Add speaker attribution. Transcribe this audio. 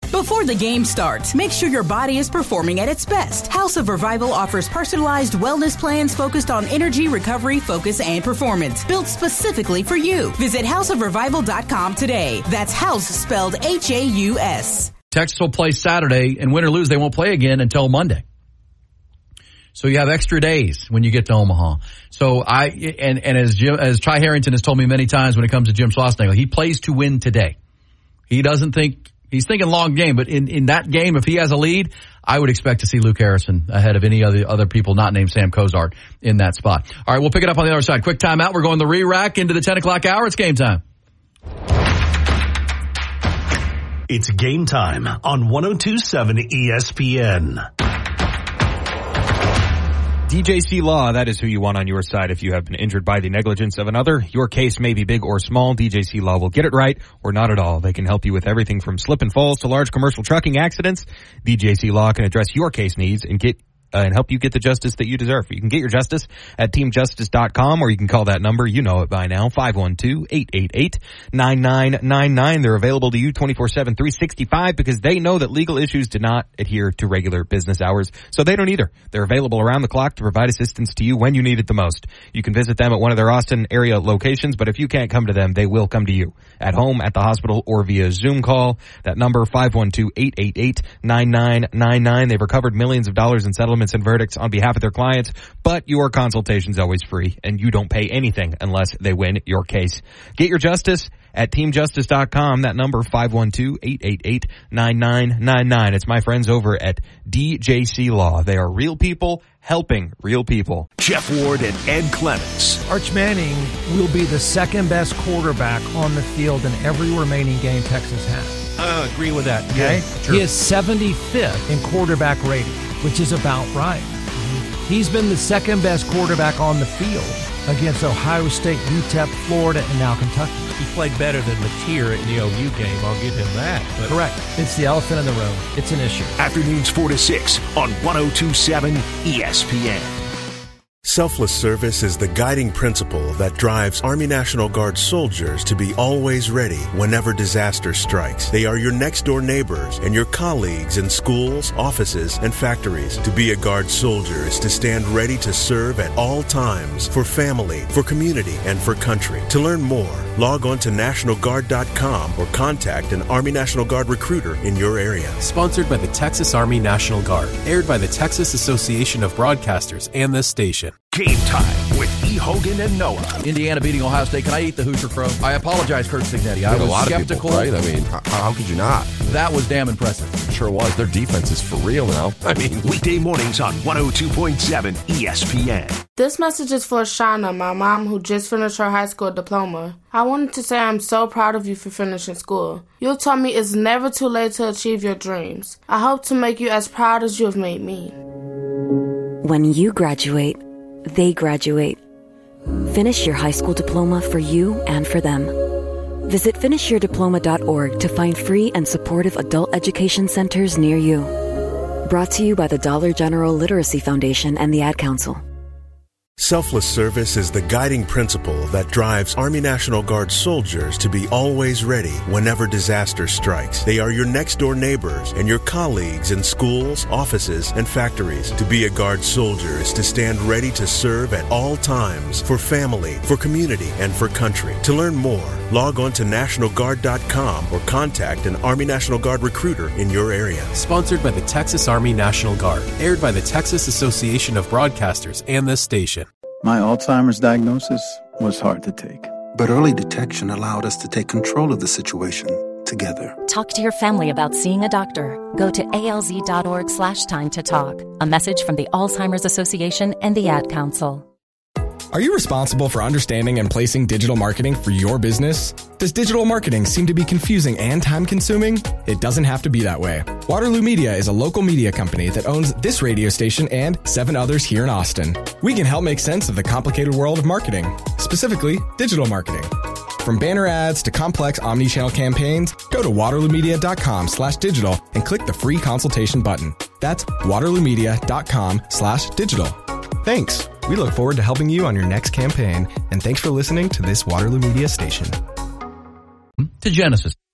Speaker 1: Before the game starts, make sure your body is performing at its best. House of Revival offers personalized wellness plans focused on energy, recovery, focus, and performance, built specifically for you. Visit houseofrevival.com today. That's house spelled H-A-U-S. Texas will play Saturday, and win or lose, they won't play again until Monday. So you have extra days when you get to Omaha. So as Ty Harrington has told me many times when it comes to Jim Schlossnagle, he plays to win today. He doesn't think, he's thinking long game, but in that game, if he has a lead, I would expect to see Luke Harrison ahead of any other people not named Sam Kozart in that spot. All right, we'll pick it up on the other side. Quick timeout. We're going the re-rack into the 10 o'clock hour. It's game time.
Speaker 2: It's game time on 102.7 ESPN.
Speaker 3: DJC Law, that is who you want on your side if you have been injured by the negligence of another. Your case may be big or small. DJC Law will get it right or not at all. They can help you with everything from slip and falls to large commercial trucking accidents. DJC Law can address your case needs and help you get the justice that you deserve. You can get your justice at teamjustice.com, or you can call that number. You know it by now, 512-888-9999. They're available to you 24/7, 365, because they know that legal issues do not adhere to regular business hours, so they don't either. They're available around the clock to provide assistance to you when you need it the most. You can visit them at one of their Austin area locations, but if you can't come to them, they will come to you. At home, at the hospital, or via Zoom call. That number, 512-888-9999. They've recovered millions of dollars in settlements and verdicts on behalf of their clients, but your consultation is always free, and you don't pay anything unless they win your case. Get your justice at teamjustice.com. That number, 512-888-9999. It's my friends over at DJC Law. They are real people helping real people.
Speaker 2: Jeff Ward and Ed Clements.
Speaker 4: Arch Manning will be the second best quarterback on the field in every remaining game Texas has.
Speaker 5: I agree with that.
Speaker 4: Okay?
Speaker 5: Yeah, sure.
Speaker 4: He is 75th in quarterback rating, which is about right. He's been the second best quarterback on the field against Ohio State, UTEP, Florida, and now Kentucky.
Speaker 5: He played better than Mateer in the OU game. I'll give him that. But
Speaker 4: correct. It's the elephant in the room. It's an issue.
Speaker 2: Afternoons 4 to 6 on 102.7 ESPN.
Speaker 6: Selfless service is the guiding principle that drives Army National Guard soldiers to be always ready whenever disaster strikes. They are your next-door neighbors and your colleagues in schools, offices, and factories. To be a Guard soldier is to stand ready to serve at all times for family, for community, and for country. To learn more, log on to NationalGuard.com or contact an Army National Guard recruiter in your area.
Speaker 7: Sponsored by the Texas Army National Guard. Aired by the Texas Association of Broadcasters and this station.
Speaker 2: Game time with E. Hogan and Noah.
Speaker 8: Indiana beating Ohio State. Can I eat the Hoosier Crow? I apologize, Kurt Signetti. I was skeptical.
Speaker 9: People, right? I mean, how could you not?
Speaker 8: That was damn impressive.
Speaker 9: It sure was. Their defense is for real now. I mean,
Speaker 2: weekday mornings on 102.7 ESPN.
Speaker 10: This message is for Shauna, my mom, who just finished her high school diploma. I wanted to say I'm so proud of you for finishing school. You taught me it's never too late to achieve your dreams. I hope to make you as proud as you have made me.
Speaker 11: When you graduate, they graduate. Finish your high school diploma for you and for them. Visit finishyourdiploma.org to find free and supportive adult education centers near you. Brought to you by the Dollar General Literacy Foundation and the Ad Council.
Speaker 6: Selfless service is the guiding principle that drives Army National Guard soldiers to be always ready whenever disaster strikes. They are your next-door neighbors and your colleagues in schools, offices, and factories. To be a Guard soldier is to stand ready to serve at all times for family, for community, and for country. To learn more, log on to NationalGuard.com or contact an Army National Guard recruiter in your area.
Speaker 7: Sponsored by the Texas Army National Guard. Aired by the Texas Association of Broadcasters and this station.
Speaker 12: My Alzheimer's diagnosis was hard to take.
Speaker 13: But early detection allowed us to take control of the situation together.
Speaker 14: Talk to your family about seeing a doctor. Go to alz.org/time to talk. A message from the Alzheimer's Association and the Ad Council.
Speaker 15: Are you responsible for understanding and placing digital marketing for your business? Does digital marketing seem to be confusing and time-consuming? It doesn't have to be that way. Waterloo Media is a local media company that owns this radio station and 7 others here in Austin. We can help make sense of the complicated world of marketing, specifically digital marketing. From banner ads to complex omni-channel campaigns, go to waterloomedia.com/digital and click the free consultation button. That's waterloomedia.com/digital. Thanks. We look forward to helping you on your next campaign, and thanks for listening to this Waterloo Media station.
Speaker 8: To Genesis.